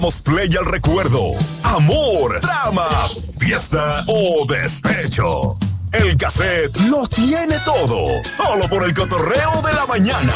Damos play al recuerdo, amor, drama, fiesta o despecho. El cassette lo tiene todo, solo por el cotorreo de la mañana.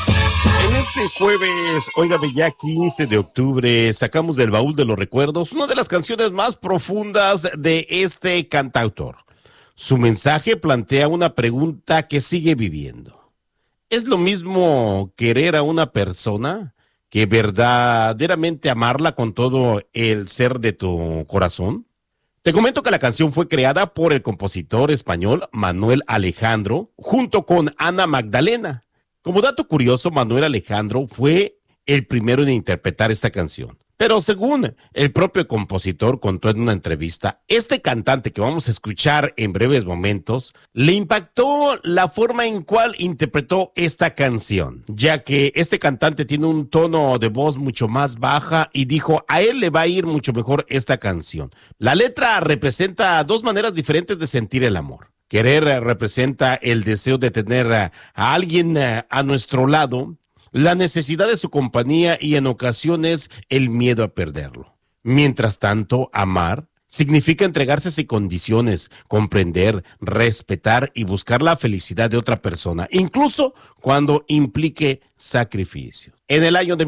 En este jueves, óigame, ya 15 de octubre, sacamos del baúl de los recuerdos una de las canciones más profundas de este cantautor. Su mensaje plantea una pregunta que sigue viviendo. ¿Es lo mismo querer a una persona que verdaderamente amarla con todo el ser de tu corazón? Te comento que la canción fue creada por el compositor español Manuel Alejandro junto con Ana Magdalena. Como dato curioso, Manuel Alejandro fue el primero en interpretar esta canción. Pero según el propio compositor contó en una entrevista, este cantante que vamos a escuchar en breves momentos, le impactó la forma en cual interpretó esta canción, ya que este cantante tiene un tono de voz mucho más baja y dijo, a él le va a ir mucho mejor esta canción. La letra representa dos maneras diferentes de sentir el amor. Querer representa el deseo de tener a alguien a nuestro lado, la necesidad de su compañía y en ocasiones el miedo a perderlo. Mientras tanto, amar significa entregarse sin condiciones, comprender, respetar y buscar la felicidad de otra persona, incluso cuando implique sacrificio. En el año de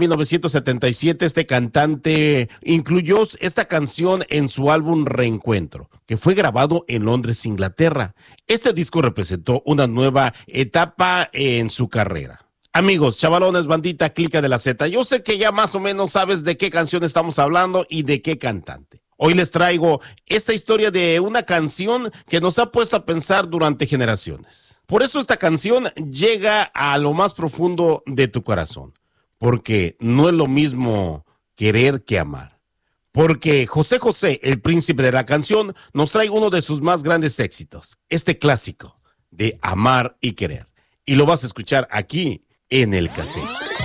1977, este cantante incluyó esta canción en su álbum Reencuentro, que fue grabado en Londres, Inglaterra. Este disco representó una nueva etapa en su carrera. Amigos, chavalones, bandita, clica de la Z. Yo sé que ya más o menos sabes de qué canción estamos hablando y de qué cantante. Hoy les traigo esta historia de una canción que nos ha puesto a pensar durante generaciones. Por eso esta canción llega a lo más profundo de tu corazón. Porque no es lo mismo querer que amar. Porque José José, el príncipe de la canción, nos trae uno de sus más grandes éxitos. Este clásico de Amar y Querer. Y lo vas a escuchar aquí en el cassette.